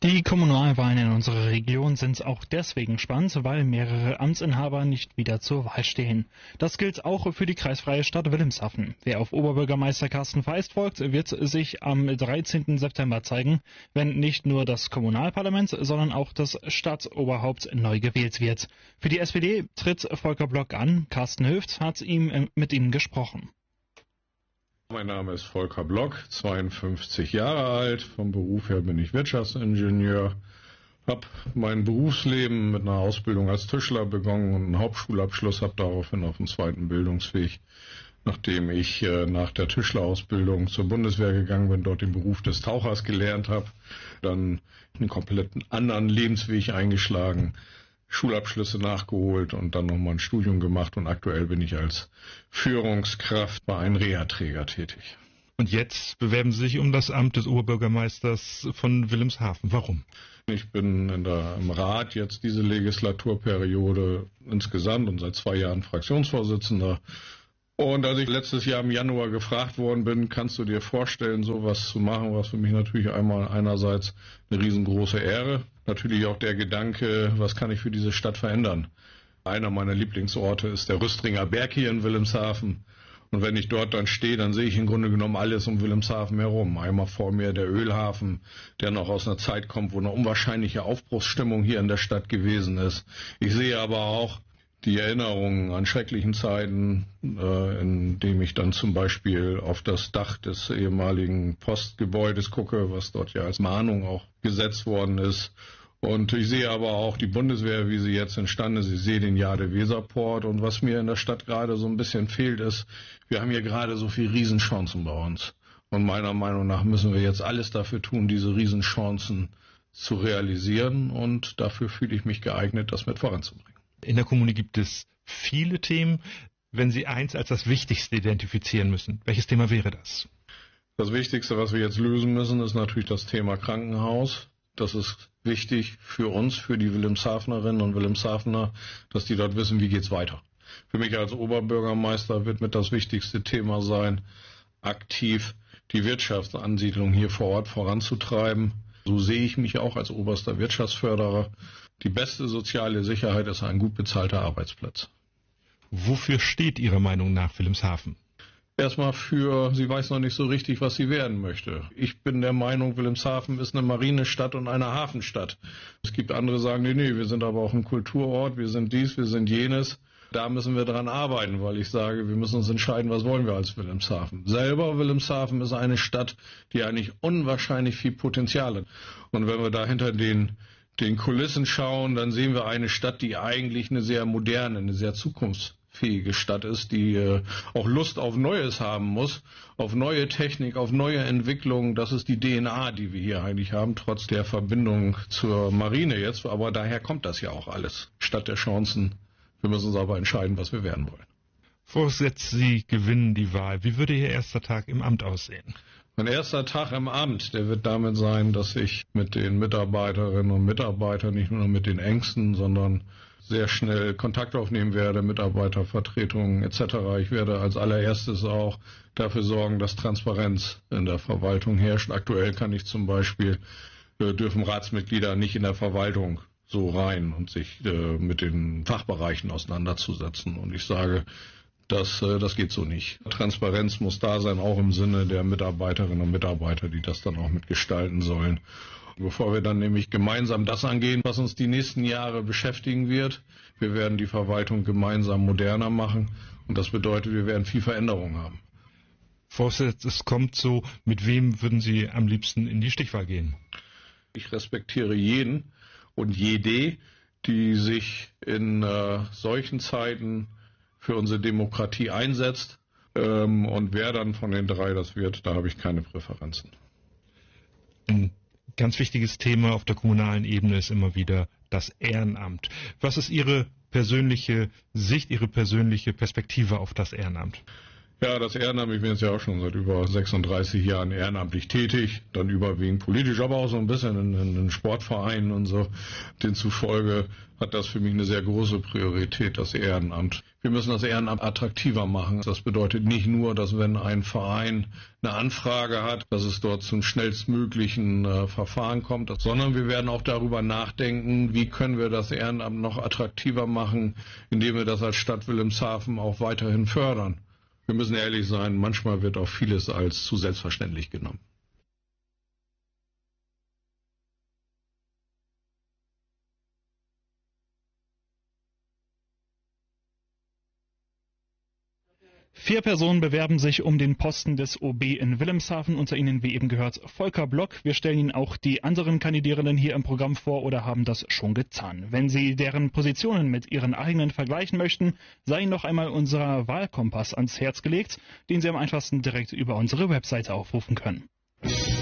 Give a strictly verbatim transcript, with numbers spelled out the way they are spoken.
Die Kommunalwahlen in unserer Region sind auch deswegen spannend, weil mehrere Amtsinhaber nicht wieder zur Wahl stehen. Das gilt auch für die kreisfreie Stadt Wilhelmshaven. Wer auf Oberbürgermeister Carsten Feist folgt, wird sich am dreizehnten September zeigen, wenn nicht nur das Kommunalparlament, sondern auch das Stadtoberhaupt neu gewählt wird. Für die S P D tritt Volker Block an. Carsten Höft hat ihm, mit ihm gesprochen. Mein Name ist Volker Block, zweiundfünfzig Jahre alt. Vom Beruf her bin ich Wirtschaftsingenieur. Habe mein Berufsleben mit einer Ausbildung als Tischler begonnen und einen Hauptschulabschluss, habe daraufhin auf den zweiten Bildungsweg, nachdem ich äh, nach der Tischlerausbildung zur Bundeswehr gegangen bin, dort den Beruf des Tauchers gelernt habe, dann einen kompletten anderen Lebensweg eingeschlagen, Schulabschlüsse nachgeholt und dann nochmal ein Studium gemacht und aktuell bin ich als Führungskraft bei einem Reha-Träger tätig. Und jetzt bewerben Sie sich um das Amt des Oberbürgermeisters von Wilhelmshaven. Warum? Ich bin in der, im Rat jetzt diese Legislaturperiode insgesamt und seit zwei Jahren Fraktionsvorsitzender. Und als ich letztes Jahr im Januar gefragt worden bin, kannst du dir vorstellen, sowas zu machen, was für mich natürlich einmal einerseits eine riesengroße Ehre, natürlich auch der Gedanke, was kann ich für diese Stadt verändern. Einer meiner Lieblingsorte ist der Rüstringer Berg hier in Wilhelmshaven. Und wenn ich dort dann stehe, dann sehe ich im Grunde genommen alles um Wilhelmshaven herum. Einmal vor mir der Ölhafen, der noch aus einer Zeit kommt, wo eine unwahrscheinliche Aufbruchsstimmung hier in der Stadt gewesen ist. Ich sehe aber auch die Erinnerungen an schrecklichen Zeiten, äh, indem ich dann zum Beispiel auf das Dach des ehemaligen Postgebäudes gucke, was dort ja als Mahnung auch gesetzt worden ist. Und ich sehe aber auch die Bundeswehr, wie sie jetzt entstanden ist. Ich sehe den Jade-Weser-Port. Und was mir in der Stadt gerade so ein bisschen fehlt, ist, wir haben hier gerade so viele Riesenchancen bei uns. Und meiner Meinung nach müssen wir jetzt alles dafür tun, diese Riesenchancen zu realisieren. Und dafür fühle ich mich geeignet, das mit voranzubringen. In der Kommune gibt es viele Themen. Wenn Sie eins als das Wichtigste identifizieren müssen, welches Thema wäre das? Das Wichtigste, was wir jetzt lösen müssen, ist natürlich das Thema Krankenhaus. Das ist wichtig für uns, für die Wilhelmshavenerinnen und Wilhelmshavener, dass die dort wissen, wie geht's weiter. Für mich als Oberbürgermeister wird mit das wichtigste Thema sein, aktiv die Wirtschaftsansiedlung hier vor Ort voranzutreiben. So sehe ich mich auch als oberster Wirtschaftsförderer. Die beste soziale Sicherheit ist ein gut bezahlter Arbeitsplatz. Wofür steht Ihrer Meinung nach Wilhelmshaven? Erstmal für, sie weiß noch nicht so richtig, was sie werden möchte. Ich bin der Meinung, Wilhelmshaven ist eine Marinestadt und eine Hafenstadt. Es gibt andere, die sagen, nee, nee, wir sind aber auch ein Kulturort, wir sind dies, wir sind jenes. Da müssen wir dran arbeiten, weil ich sage, wir müssen uns entscheiden, was wollen wir als Wilhelmshaven. Selber Wilhelmshaven ist eine Stadt, die eigentlich unwahrscheinlich viel Potenzial hat. Und wenn wir da hinter den den Kulissen schauen, dann sehen wir eine Stadt, die eigentlich eine sehr moderne, eine sehr zukunftsfähige Stadt ist, die äh, auch Lust auf Neues haben muss, auf neue Technik, auf neue Entwicklungen. Das ist die D N A, die wir hier eigentlich haben, trotz der Verbindung zur Marine jetzt. Aber daher kommt das ja auch alles. Stadt der Chancen. Wir müssen uns aber entscheiden, was wir werden wollen. Voraussetzt Sie gewinnen die Wahl. Wie würde Ihr erster Tag im Amt aussehen? Mein erster Tag im Amt, der wird damit sein, dass ich mit den Mitarbeiterinnen und Mitarbeitern, nicht nur mit den Ängsten, sondern sehr schnell Kontakt aufnehmen werde, Mitarbeitervertretungen et cetera. Ich werde als allererstes auch dafür sorgen, dass Transparenz in der Verwaltung herrscht. Aktuell kann ich zum Beispiel, äh, dürfen Ratsmitglieder nicht in der Verwaltung so rein und sich äh, mit den Fachbereichen auseinanderzusetzen. Und ich sage, Das, das geht so nicht. Transparenz muss da sein, auch im Sinne der Mitarbeiterinnen und Mitarbeiter, die das dann auch mitgestalten sollen. Bevor wir dann nämlich gemeinsam das angehen, was uns die nächsten Jahre beschäftigen wird. Wir werden die Verwaltung gemeinsam moderner machen und das bedeutet, wir werden viel Veränderung haben. Voraussetzt, es kommt so, mit wem würden Sie am liebsten in die Stichwahl gehen? Ich respektiere jeden und jede, die sich in äh, solchen Zeiten für unsere Demokratie einsetzt. Ähm, und wer dann von den drei das wird, da habe ich keine Präferenzen. Ein ganz wichtiges Thema auf der kommunalen Ebene ist immer wieder das Ehrenamt. Was ist Ihre persönliche Sicht, Ihre persönliche Perspektive auf das Ehrenamt? Ja, das Ehrenamt, ich bin jetzt ja auch schon seit über sechsunddreißig Jahren ehrenamtlich tätig, dann überwiegend politisch, aber auch so ein bisschen in, in, in Sportvereinen und so. Demzufolge hat das für mich eine sehr große Priorität, das Ehrenamt. Wir müssen das Ehrenamt attraktiver machen. Das bedeutet nicht nur, dass wenn ein Verein eine Anfrage hat, dass es dort zum schnellstmöglichen äh, Verfahren kommt, sondern wir werden auch darüber nachdenken, wie können wir das Ehrenamt noch attraktiver machen, indem wir das als Stadt Wilhelmshaven auch weiterhin fördern. Wir müssen ehrlich sein, manchmal wird auch vieles als zu selbstverständlich genommen. Vier Personen bewerben sich um den Posten des O B in Wilhelmshaven. Unter ihnen, wie eben gehört, Volker Block. Wir stellen Ihnen auch die anderen Kandidierenden hier im Programm vor oder haben das schon getan. Wenn Sie deren Positionen mit Ihren eigenen vergleichen möchten, sei Ihnen noch einmal unser Wahlkompass ans Herz gelegt, den Sie am einfachsten direkt über unsere Webseite aufrufen können.